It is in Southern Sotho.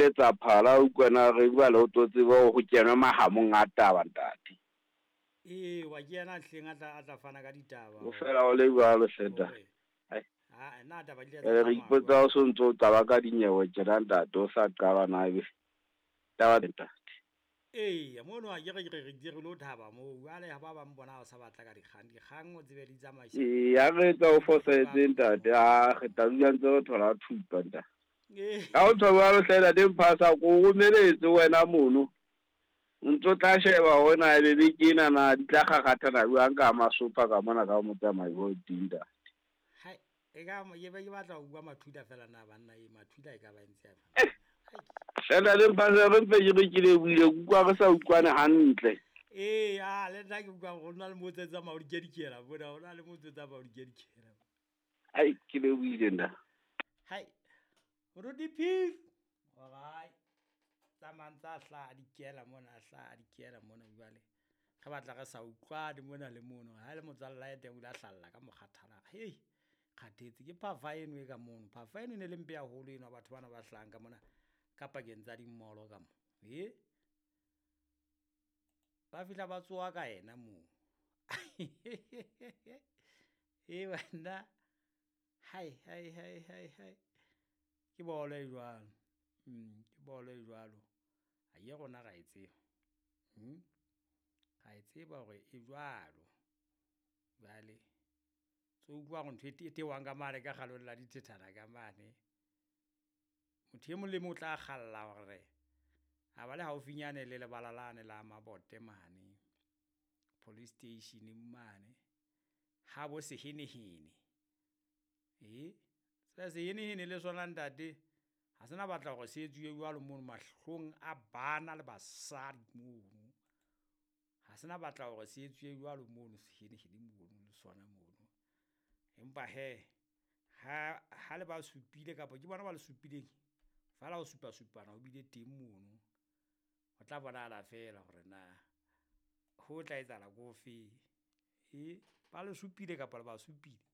etsa phala o utlwana re bua le o tlo tseba go kenwa mahamong a taba ntate. wa ke yana hleng a tla fana ka ditaba O fela o le jwalo seta. nna taba di tla Re ipotsa o so ntse o taba ka dinyewe tjena ntate o sa qala na ebe taba ntate. mono a ke re di re lo thaba mo jale ha ba bang bona o sa batla ka dikgang o tsebe di tsamaisa Ya re tsa o fosetse ntate re tabuya ntse o thola thupa ntate. Ka o thoba lo hlela di mphasa ko romeletse wena mono ntso tla sheba hona e be ke nana di tla gagathana buang ka masopa ka mona ka mo tsamai go dinda. hai e ka mo ye ba ke batla go bua mathuta fela na banna e mathuta e ka ba ntse Fela le mphasa re mpe ke kile buile kwa re sa utlwane hantle. le nna ke bua go nna le motse tsa maudi ke dikela bona ona le motse tsa maudi ke dikela Ai ke le buile nda hai ro di pif alright tsamantsa hla dikela mona hla dikela mona jwale ga batla ga sa utlwane mona le mono ha le motsalla ya teng o la hlalla ka mokgathala hey kgathetse ke phafa eno e ka mono phafa eno ne le mpe ya holo eno batho bana ba hlang ka mona ka pakeng tsa dimmolo ka mo ba fihla ba tsoa ka ena mo bana hai ke bolo e jwalo ke bolo e jwalo a ye gona ga e tseba ga e tseba gore e jwalo bale so bua go ntho e tewang ka mane ka galong la dithethana ka mane motho e mong le mo tla galla gore a ba le haufinyane le lebalalane la mabote mane police station mane ha bo se henehene se henehene le sona ntate ha sena batla go se etsuwe jwalo mo mahlong a bana le basadi mono ha sena batla go se etsuwe jwalo mo se henehene mono le sona mono empa ha le ba supile kapo ke bona ba le supileng fa la o supana o bile teng mono o tla bona ala fela gore na ho tla etsala go fe ba le supile kapa le ba supile